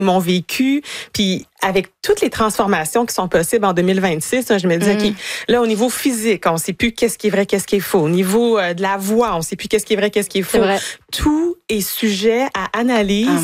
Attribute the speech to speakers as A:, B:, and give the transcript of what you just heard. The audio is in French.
A: mon vécu, puis avec toutes les transformations qui sont possibles en 2026, je me dis, OK, là, au niveau physique, on sait plus qu'est-ce qui est vrai, qu'est-ce qui est faux. Au niveau de la voix, on sait plus qu'est-ce qui est vrai, qu'est-ce qui est faux.
B: C'est vrai.
A: Tout est sujet à analyse.